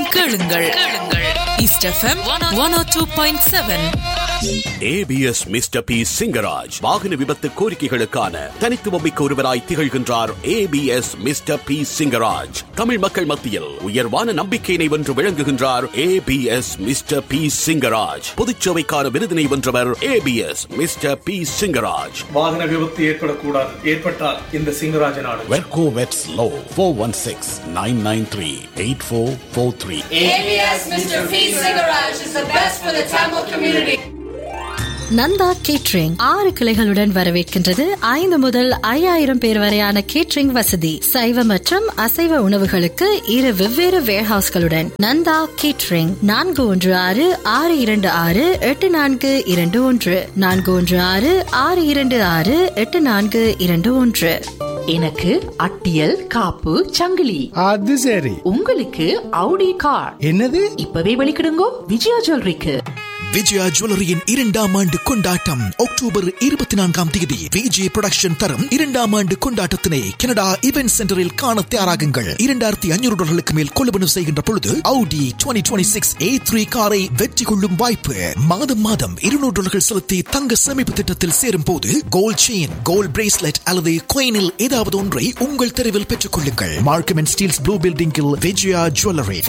கேளுங்கள். East FM 102.7. ABS Mr. P Singaraj வாகன விபத்து கோரிக்கைகளுக்கான தனித்துவமிக்க ஒருவராய் திகழ்கின்றார். ABS Mr. P Singaraj Tamil மக்கள் மத்தியில் உயர்வான நம்பிக்கையினை வென்று விளங்குகின்றார். ABS Mr. P சிங்கராஜ் பொதுச்சேவைக்கான விருதினை வென்றவர். ABS Mr. P சிங்கராஜ். வாகன விபத்து ஏற்படக்கூடாது, ஏற்பட்டால் இந்த சிங்கராஜ நாடு. Verco Vets Law 416-993-8443. ABS Mr. P Singaraj is the best for the Tamil community. Nanda catering 6 கிளைகளுடன் வரவேற்கின்றது. 5 முதல் 5000 பேர் வரையான கேட்ரிங் வசதி. சைவ மற்றும் அசைவ உணவுகளுக்கு 2 வெவ்வேறு வேர்ஹவுஸ்களுடன் நந்தா கேட்ரிங் 416-626-8421 416-626-8421. எனக்கு அட்டியல் காப்பு சங்கிலி. அது சரி. உங்களுக்கு அவுடி கார். என்னது? இப்பவே வெளிக்கிடுங்கோ விஜயா ஜுவல்லரிக்கு. விஜயா ஜுவல்லரியின் 2ஆம் ஆண்டு கொண்டாட்டம் அக்டோபர் 24ஆம் தேதி விஜய் புரொடக்ஷன் தரும் 2ஆம் ஆண்டு கொண்டாட்டத்தினை கனடா இவென்ட் சென்டரில் காண தயாராகுங்கள். $2500 மேல் கொள்வனவு செய்கின்ற பொழுது Audi 2026 A3 காரை வெற்றி கொள்ளும் வாய்ப்பு. மாதம் $200 செலுத்தி தங்க சேமிப்பு திட்டத்தில் சேரும் போது கோல்ட் செயின், கோல்ட் பிரேஸ்லெட் அல்லது coinல் ஏதாவது ஒன்றை உங்கள் தெருவில் பெற்றுக் கொள்ளுங்கள். மார்க்கம் அண்ட் ஸ்டீல்ஸ் ப்ளூ பில்டிங்கில் Vijaya jewellery.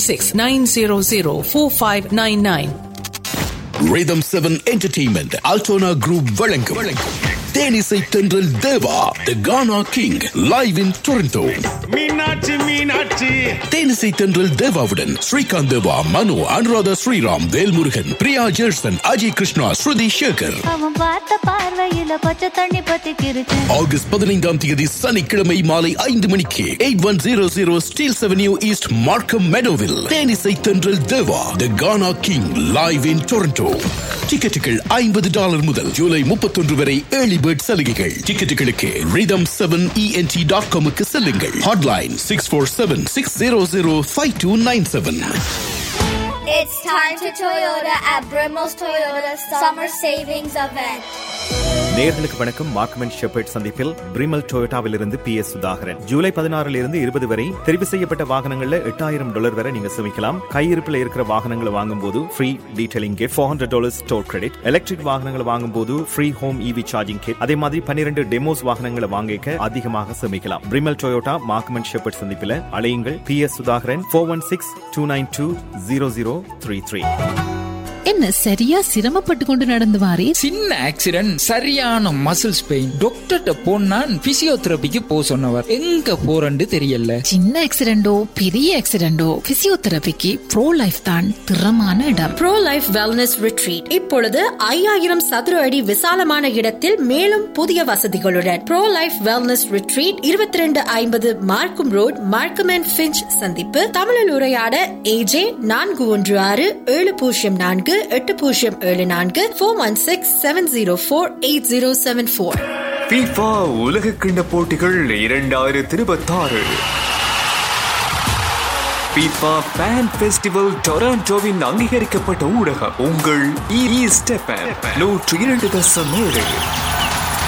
416-900-4599. Rhythm 7 Entertainment Altona Group வழங்கும் தேனிசை தென்றல் தேவா The Ghana King live in Toronto. Meenakshi தேனிசை தென்றல் தேவாவுடன் ஸ்ரீகாந்த் தேவா, மனு, அனுராதா ஸ்ரீராம், வேல்முருகன், பிரியா ஜெர்சன், அஜய் கிருஷ்ணா, ஸ்ருதி சேகர். ஆகஸ்ட் 15ஆம் தேதி சனிக்கிழமை மாலை 5 மணிக்கு 8100 Steeles Avenue East, Markham Meadowville. தேனிசை தென்றல் தேவா The Ghana King live in Toronto. டிக்கெட்டுகள் $50 முதல் ஜூலை 31 வரை ஏர்லி பேர்ட் சலுகைகள். டிக்கெட்டுகளுக்கு rhythm7ent.com க்கு செல்லுங்கள். Hotline 647-600-5297. It's time to Toyota at Brimmel's Toyota Summer Savings Event. நேயர்களுக்கு வணக்கம். மார்க்கம் அண்ட் ஷெப்பர்ட் சந்திப்பில் பிரிமல் டொயோட்டாவிலிருந்து PS சுதாகரன். ஜூலை 16 20 வரை தெரிவு செய்யப்பட்ட வாகனங்கள்ல $8000 வரை நீங்க சேமிக்கலாம். கையிருப்பில் இருக்கிற வாகனங்களை வாங்கும் போது free detailing kit, $400 store credit, electric வாகனங்களை வாங்கும் போது free home EV charging kit, அதே மாதிரி 12 டெமோஸ் வாகனங்களை வாங்கிக்க அதிகமாக சேமிக்கலாம். பிரிமல் டொயோட்டா மார்க்கம் அண்ட் ஷெப்பர்ட் சந்திப்பில் அழையுங்கள். PS சுதாகரன் 416-292-0033. என்ன சரியா சிரமப்பட்டு கொண்டு நடந்து வாரே? சின்ன ஆக்சிடென்ட், சரியான மசில்ஸ் பெயின். டாக்டர்ட்ட போனா பிசியோதெரபிக்கு போ சொன்னவர். எங்க போறன்னு தெரியல. சின்ன ஆக்சிடென்டோ பெரிய ஆக்சிடென்டோ பிசியோதெரபிக்கு ப்ரோ லைஃப் தான் திறமான இடம். ப்ரோ லைஃப் வெல்னஸ் ரிட்ரீட் இப்பொழுது 5000 சதுர அடி விசாலமான இடத்தில் மேலும் புதிய வசதிகளுடன். ப்ரோ லைஃப் வெல்னஸ் ரிட்ரீட் 2250 மார்க்கம் ரோட், மார்க்கம் அண்ட் ஃபிஞ்ச் சந்திப்பு. தமிழில் உரையாட AJ 416-704-8074 416-704-8074. FIFA உலக கிண்ண போட்டிகள் 2026. FIFA Fan Festival டொராண்டோவின் அங்கீகரிக்கப்பட்ட ஊடகம் உங்கள் ஈஸ்ட் எஃப்எம் 102.7.